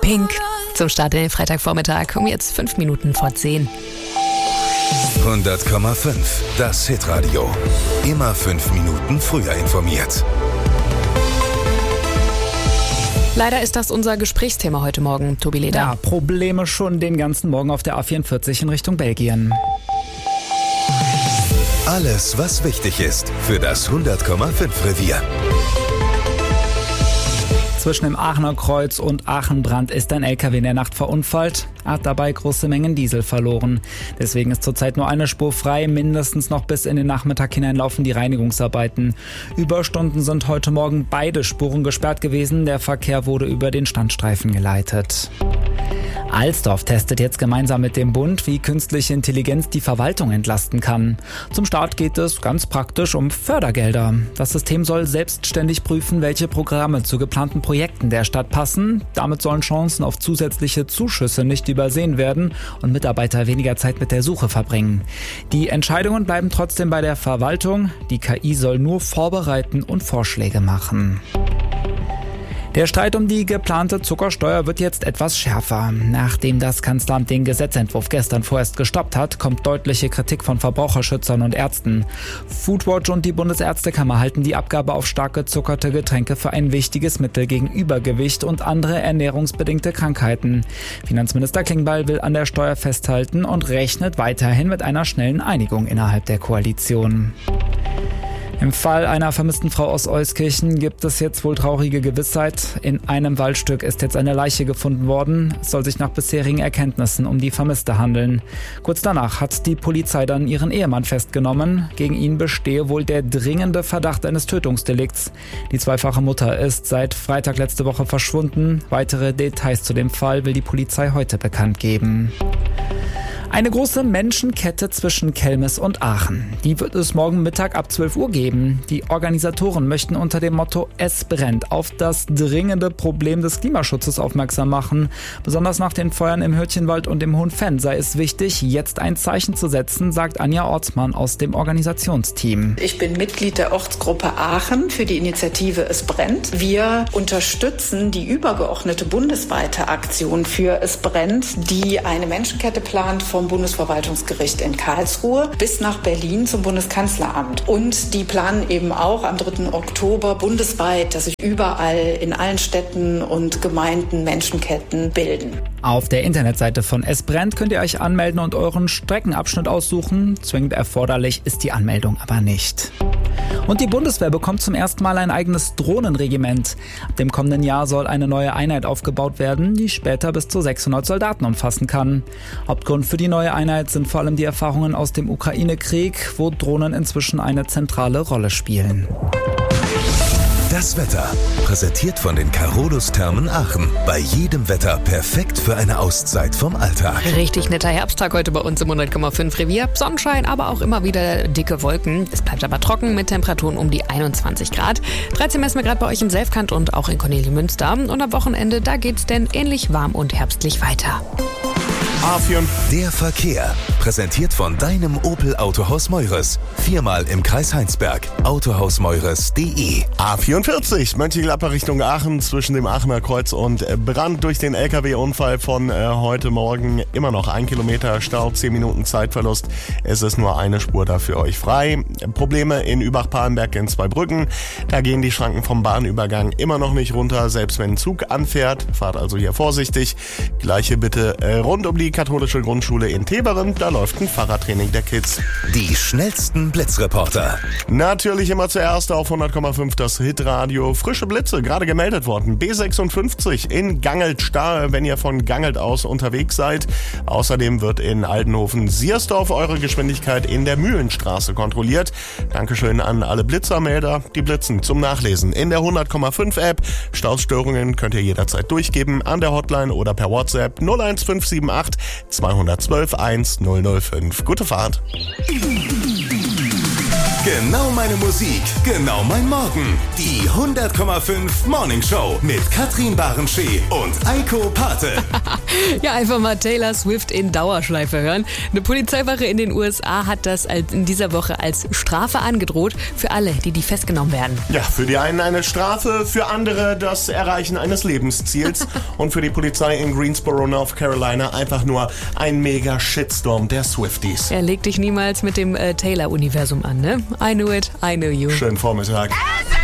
Pink zum Start in den Freitagvormittag um jetzt 5 Minuten vor 10. 100,5, das Hitradio. Immer 5 Minuten früher informiert. Leider ist das unser Gesprächsthema heute Morgen, Tobi Leder. Ja, Probleme schon den ganzen Morgen auf der A44 in Richtung Belgien. Alles, was wichtig ist für das 100,5 Revier. Zwischen dem Aachener Kreuz und Aachenbrand ist ein LKW in der Nacht verunfallt, hat dabei große Mengen Diesel verloren. Deswegen ist zurzeit nur eine Spur frei, mindestens noch bis in den Nachmittag hinein laufen die Reinigungsarbeiten. Überstunden sind heute Morgen beide Spuren gesperrt gewesen, der Verkehr wurde über den Standstreifen geleitet. Alsdorf testet jetzt gemeinsam mit dem Bund, wie künstliche Intelligenz die Verwaltung entlasten kann. Zum Start geht es ganz praktisch um Fördergelder. Das System soll selbstständig prüfen, welche Programme zu geplanten Projekten der Stadt passen. Damit sollen Chancen auf zusätzliche Zuschüsse nicht übersehen werden und Mitarbeiter weniger Zeit mit der Suche verbringen. Die Entscheidungen bleiben trotzdem bei der Verwaltung. Die KI soll nur vorbereiten und Vorschläge machen. Der Streit um die geplante Zuckersteuer wird jetzt etwas schärfer. Nachdem das Kanzleramt den Gesetzentwurf gestern vorerst gestoppt hat, kommt deutliche Kritik von Verbraucherschützern und Ärzten. Foodwatch und die Bundesärztekammer halten die Abgabe auf stark gezuckerte Getränke für ein wichtiges Mittel gegen Übergewicht und andere ernährungsbedingte Krankheiten. Finanzminister Klingbeil will an der Steuer festhalten und rechnet weiterhin mit einer schnellen Einigung innerhalb der Koalition. Im Fall einer vermissten Frau aus Euskirchen gibt es jetzt wohl traurige Gewissheit. In einem Waldstück ist jetzt eine Leiche gefunden worden. Es soll sich nach bisherigen Erkenntnissen um die Vermisste handeln. Kurz danach hat die Polizei dann ihren Ehemann festgenommen. Gegen ihn bestehe wohl der dringende Verdacht eines Tötungsdelikts. Die zweifache Mutter ist seit Freitag letzte Woche verschwunden. Weitere Details zu dem Fall will die Polizei heute bekannt geben. Eine große Menschenkette zwischen Kelmis und Aachen. Die wird es morgen Mittag ab 12 Uhr geben. Die Organisatoren möchten unter dem Motto Es brennt auf das dringende Problem des Klimaschutzes aufmerksam machen. Besonders nach den Feuern im Hürtchenwald und im Hohenfenn sei es wichtig, jetzt ein Zeichen zu setzen, sagt Anja Ortsmann aus dem Organisationsteam. Ich bin Mitglied der Ortsgruppe Aachen für die Initiative Es brennt. Wir unterstützen die übergeordnete bundesweite Aktion für Es brennt, die eine Menschenkette plant vom Bundesverwaltungsgericht in Karlsruhe bis nach Berlin zum Bundeskanzleramt. Und die planen eben auch am 3. Oktober bundesweit, dass sich überall in allen Städten und Gemeinden Menschenketten bilden. Auf der Internetseite von Es brennt könnt ihr euch anmelden und euren Streckenabschnitt aussuchen. Zwingend erforderlich ist die Anmeldung aber nicht. Und die Bundeswehr bekommt zum ersten Mal ein eigenes Drohnenregiment. Ab dem kommenden Jahr soll eine neue Einheit aufgebaut werden, die später bis zu 600 Soldaten umfassen kann. Hauptgrund für die neue Einheit sind vor allem die Erfahrungen aus dem Ukraine-Krieg, wo Drohnen inzwischen eine zentrale Rolle spielen. Das Wetter, präsentiert von den Carolus-Thermen Aachen. Bei jedem Wetter perfekt für eine Auszeit vom Alltag. Richtig netter Herbsttag heute bei uns im 100,5 Revier. Sonnenschein, aber auch immer wieder dicke Wolken. Es bleibt aber trocken mit Temperaturen um die 21 Grad. 13 messen wir gerade bei euch im Selfkant und auch in Kornelimünster. Und am Wochenende, da geht's denn ähnlich warm und herbstlich weiter. A4. Der Verkehr. Präsentiert von deinem Opel Autohaus Meures. 4-mal im Kreis Heinsberg. Autohausmeures.de. A44. Mönchengladbach Richtung Aachen zwischen dem Aachener Kreuz und Brand durch den LKW-Unfall von heute Morgen. Immer noch 1 Kilometer Stau, 10 Minuten Zeitverlust. Es ist nur eine Spur da für euch frei. Probleme in Übach-Palenberg in Zweibrücken. Da gehen die Schranken vom Bahnübergang immer noch nicht runter, selbst wenn ein Zug anfährt. Fahrt also hier vorsichtig. Gleiche bitte rund um die katholische Grundschule in Teberen. Da läuft ein Fahrradtraining der Kids. Die schnellsten Blitzreporter. Natürlich immer zuerst auf 100,5 das Hitradio. Frische Blitze, gerade gemeldet worden. B56 in Gangelt-Stahe, wenn ihr von Gangelt aus unterwegs seid. Außerdem wird in Aldenhofen-Siersdorf eure Geschwindigkeit in der Mühlenstraße kontrolliert. Dankeschön an alle Blitzermelder. Die Blitzen zum Nachlesen in der 100,5 App. Stausstörungen könnt ihr jederzeit durchgeben an der Hotline oder per WhatsApp 01578 212 1005. Gute Fahrt. Genau meine Musik, genau mein Morgen. Die 100,5 Morning Show mit Katrin Barenschee und Eiko Pate. Ja, einfach mal Taylor Swift in Dauerschleife hören. Eine Polizeiwache in den USA hat das in dieser Woche als Strafe angedroht für alle, die festgenommen werden. Ja, für die einen eine Strafe, für andere das Erreichen eines Lebensziels und für die Polizei in Greensboro, North Carolina einfach nur ein mega Shitstorm der Swifties. Er legt dich niemals mit dem Taylor-Universum an, ne? I knew it, I knew you. Schönen Vormittag.